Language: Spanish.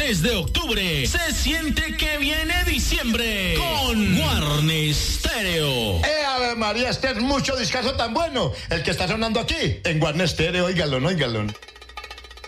mes de octubre se siente que viene diciembre con Warner Stereo. Ave María, este es mucho discazo tan bueno, el que está sonando aquí en Warner Stereo, óigalo.